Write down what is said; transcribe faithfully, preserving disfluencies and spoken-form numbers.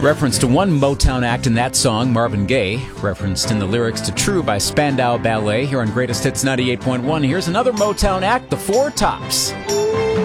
Reference to one Motown act in that song, Marvin Gaye, referenced in the lyrics to True by Spandau Ballet, here on Greatest Hits ninety-eight point one. Here's another Motown act, the Four Tops.